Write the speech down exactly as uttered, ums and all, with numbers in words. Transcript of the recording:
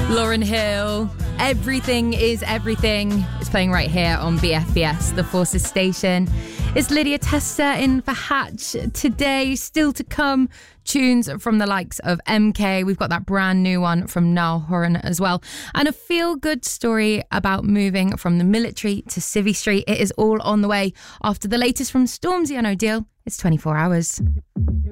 Lauryn Hill, Everything is Everything. It's playing right here on B F B S, the Forces station. It's Lydia Tester in for Hatch today. Still to come, tunes from the likes of M K. We've got that brand new one from Niall Horan as well. And a feel-good story about moving from the military to Civvy Street. It is all on the way after the latest from Stormzy and O'Deal. It's twenty-four hours.